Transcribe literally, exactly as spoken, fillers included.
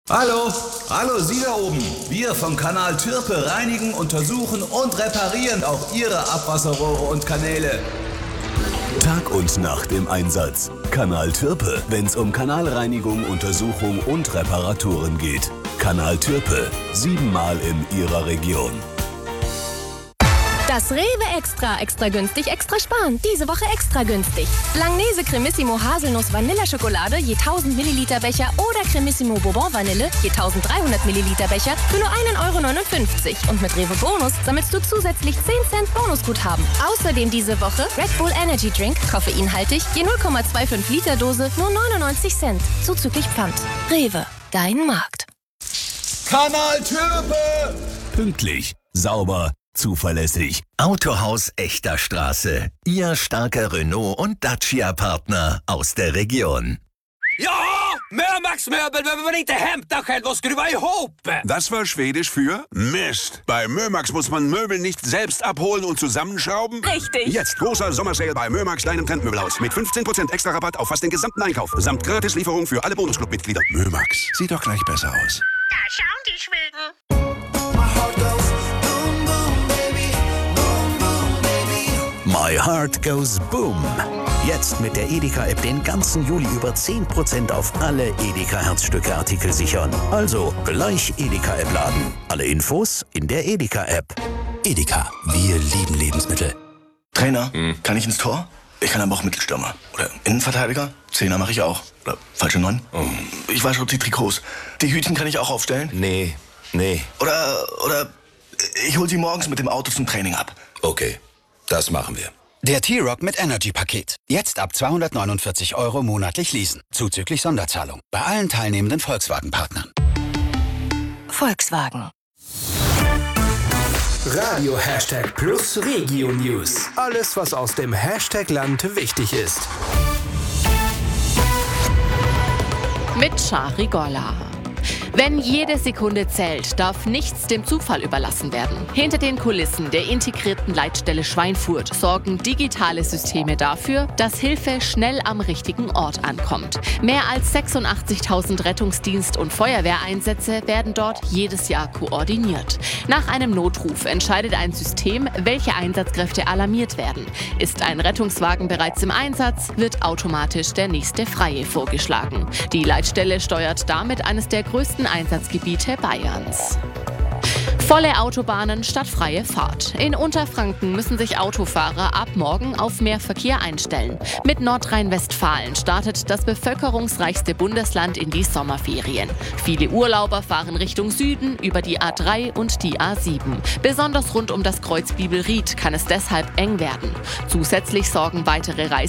Hallo, hallo Sie da oben. Wir vom Kanal Türpe reinigen, untersuchen und reparieren auch Ihre Abwasserrohre und Kanäle. Tag und Nacht im Einsatz. Kanal Türpe, wenn's um Kanalreinigung, Untersuchung und Reparaturen geht. Kanal Türpe, siebenmal in Ihrer Region. Das Rewe Extra, extra günstig, extra sparen. Diese Woche extra günstig. Langnese Cremissimo Haselnuss Vanilleschokolade je tausend Milliliter Becher oder Cremissimo Bourbon Vanille je dreizehnhundert Milliliter Becher für nur einen Euro neunundfünfzig. Und mit Rewe Bonus sammelst du zusätzlich zehn Cent Bonusguthaben. Außerdem diese Woche Red Bull Energy Drink, koffeinhaltig, je null Komma fünfundzwanzig Liter Dose, nur neunundneunzig Cent. Zuzüglich Pfand. Rewe, dein Markt. Kanal Türpe! Pünktlich, sauber, zuverlässig. Autohaus Echter Straße. Ihr starker Renault- und Dacia-Partner aus der Region. Ja, Mörmax Möbel behöver man inte hämta själv och skruva ihop. Das war Schwedisch für Mist. Bei Mörmax muss man Möbel nicht selbst abholen und zusammenschrauben. Richtig. Jetzt großer Sommersale bei Mörmax, deinem Trendmöbelhaus. Mit fünfzehn Prozent extra Rabatt auf fast den gesamten Einkauf. Samt Gratislieferung für alle Bonusclub-Mitglieder. Mörmax, sieht doch gleich besser aus. Da schauen die Schweden. My Heart Goes Boom. Jetzt mit der Edeka-App den ganzen Juli über zehn Prozent auf alle Edeka-Herzstücke-Artikel sichern. Also gleich Edeka-App laden. Alle Infos in der Edeka-App. Edeka, wir lieben Lebensmittel. Trainer, hm. kann ich ins Tor? Ich kann aber auch Mittelstürmer. Oder Innenverteidiger? Zehner mache ich auch. Oder falsche Neun? Oh. Ich wasche auch die Trikots. Die Hütchen kann ich auch aufstellen? Nee, nee. Oder, oder ich hole sie morgens mit dem Auto zum Training ab. Okay, das machen wir. Der T-Rock mit Energy-Paket. Jetzt ab zweihundertneunundvierzig Euro monatlich leasen. Zuzüglich Sonderzahlung. Bei allen teilnehmenden Volkswagen-Partnern. Volkswagen. Radio Hashtag Plus Regio News. Alles, was aus dem Hashtag-Land wichtig ist. Mit Shari Gorla. Wenn jede Sekunde zählt, darf nichts dem Zufall überlassen werden. Hinter den Kulissen der integrierten Leitstelle Schweinfurt sorgen digitale Systeme dafür, dass Hilfe schnell am richtigen Ort ankommt. Mehr als sechsundachtzigtausend Rettungsdienst- und Feuerwehreinsätze werden dort jedes Jahr koordiniert. Nach einem Notruf entscheidet ein System, welche Einsatzkräfte alarmiert werden. Ist ein Rettungswagen bereits im Einsatz, wird automatisch der nächste Freie vorgeschlagen. Die Leitstelle steuert damit eines der größten Einsatzgebiete Bayerns. Volle Autobahnen statt freie Fahrt. In Unterfranken müssen sich Autofahrer ab morgen auf mehr Verkehr einstellen. Mit Nordrhein-Westfalen startet das bevölkerungsreichste Bundesland in die Sommerferien. Viele Urlauber fahren Richtung Süden über die A drei und die A sieben. Besonders rund um das Kreuz Bibelried kann es deshalb eng werden. Zusätzlich sorgen weitere Reisen